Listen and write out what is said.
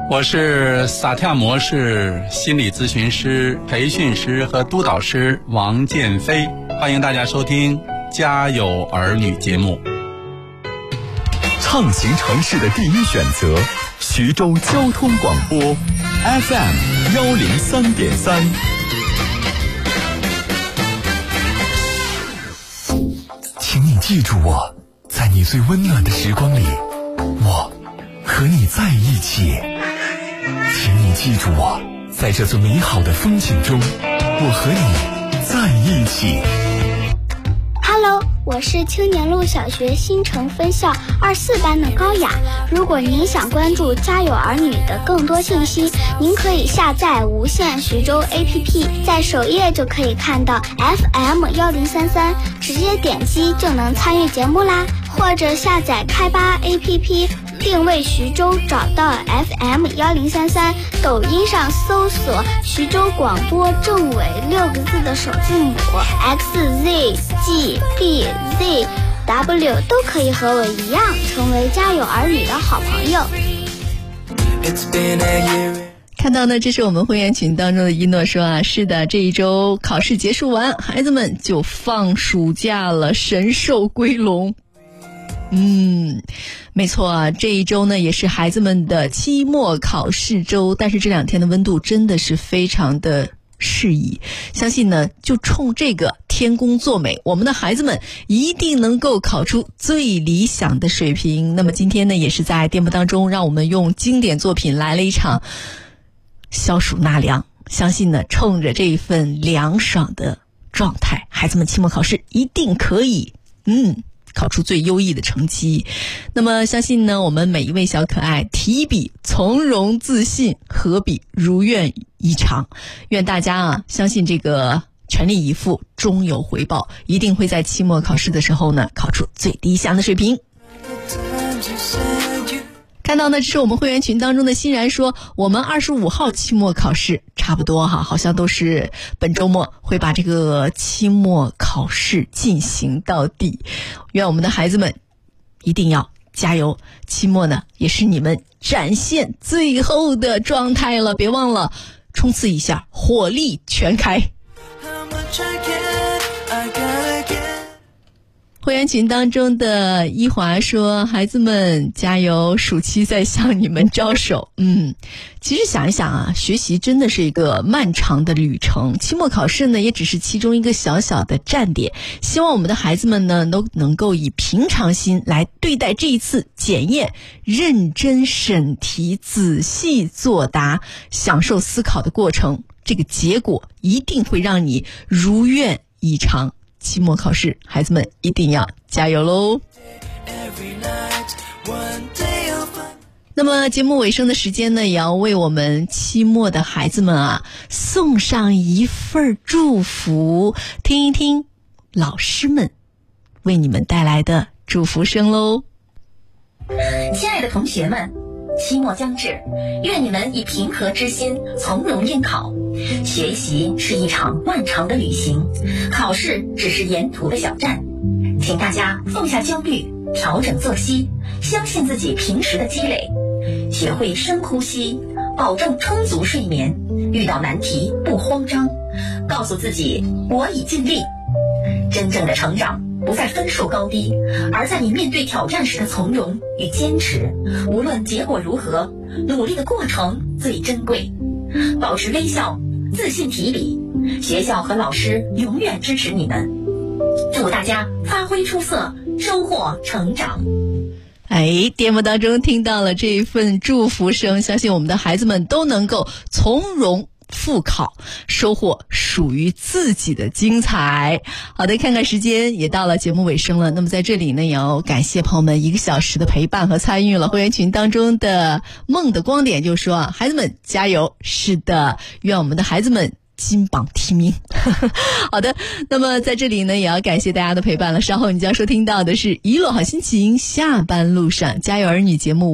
我是萨跳模式心理咨询师、培训师和督导师王建飞，欢迎大家收听《家有儿女》节目。 畅行城市的第一选择，徐州交通广播 FM 103.3。请你记住我，在你最温暖的时光里，我和你在一起。请你记住我，在这最美好的风景中，我和你在一起。 Hello， 我是青年路小学新城分校24班的高雅。如果您想关注家有儿女的更多信息，您可以下载无线徐州 APP， 在首页就可以看到 FM 1033，直接点击就能参与节目啦。或者下载开吧 APP， 定位徐州，找到 FM 1033，抖音上搜索徐州广播正尾6个字的首字母 XZGBZW， 都可以和我一样成为家有儿女的好朋友。 看到呢，这是我们会员群当中的一诺说啊，是的，这一周考试结束完，孩子们就放暑假了，神兽归笼。没错啊，这一周呢也是孩子们的期末考试周，但是这2天的温度真的是非常的适宜，相信呢就冲这个天公作美，我们的孩子们一定能够考出最理想的水平。那么今天呢也是在电波当中，让我们用经典作品来了一场消暑纳凉，相信呢冲着这一份凉爽的状态，孩子们期末考试一定可以考出最优异的成绩。那么相信呢我们每一位小可爱提笔从容自信，何必如愿以偿。愿大家啊相信这个全力以赴终有回报，一定会在期末考试的时候呢考出最理想的水平。看到呢，这是我们会员群当中的欣然说，我们25号期末考试差不多好像都是本周末会把这个期末考试进行到底。愿我们的孩子们一定要加油，期末呢也是你们展现最后的状态了，别忘了冲刺一下，火力全开。会员群当中的一华说，孩子们加油，暑期在向你们招手。其实想一想啊，学习真的是一个漫长的旅程，期末考试呢也只是其中一个小小的站点。希望我们的孩子们呢都能够以平常心来对待这一次检验，认真审题，仔细作答，享受思考的过程，这个结果一定会让你如愿以偿。期末考试，孩子们一定要加油喽！那么节目尾声的时间呢，也要为我们期末的孩子们啊送上一份祝福，听一听老师们为你们带来的祝福声喽。 亲爱的同学们，期末将至，愿你们以平和之心从容应考。学习是一场漫长的旅行，考试只是沿途的小站。请大家放下焦虑，调整作息，相信自己平时的积累，学会深呼吸，保证充足睡眠，遇到难题不慌张，告诉自己我已尽力。真正的成长不在分数高低，而在你面对挑战时的从容与坚持。无论结果如何，努力的过程最珍贵。保持微笑，自信提笔，学校和老师永远支持你们。祝大家发挥出色，收获成长。 节目当中听到了这一份祝福声，相信我们的孩子们都能够从容复考，收获属于自己的精彩。好的，看看时间也到了节目尾声了，那么在这里呢也要感谢朋友们1个小时的陪伴和参与了。会员群当中的梦的光点就说，孩子们加油，是的，愿我们的孩子们金榜题名。好的，那么在这里呢也要感谢大家的陪伴了，稍后你将收听到的是娱乐好心情下班路上，家有儿女节目